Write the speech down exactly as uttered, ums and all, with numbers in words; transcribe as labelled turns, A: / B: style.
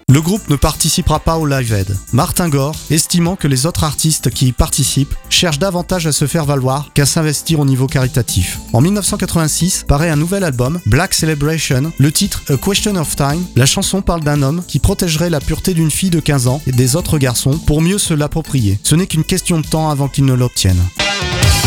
A: Le groupe ne participera pas au Live Aid. Martin Gore, estimant que les autres artistes qui y participent cherchent davantage à se faire valoir qu'à s'investir au niveau caritatif. En dix-neuf cent quatre-vingt-six, paraît un nouvel album, Black Celebration, le titre A Question of Time. La chanson parle d'un homme qui protégerait la pureté d'une fille de quinze ans et des autres garçons pour mieux se l'approprier. Ce n'est qu'une question de temps avant qu'ils ne l'obtiennent.